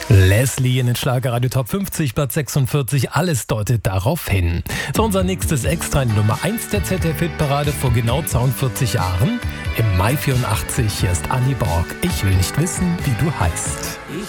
Leslie in den Schlagerradio Top 50, Platz 46, alles deutet darauf hin. So, unser nächstes Extra in die Nummer 1 der ZDF-Hitparade vor genau 42 Jahren. Im Mai 84, hier ist Annie Borg. Ich will nicht wissen, wie du heißt.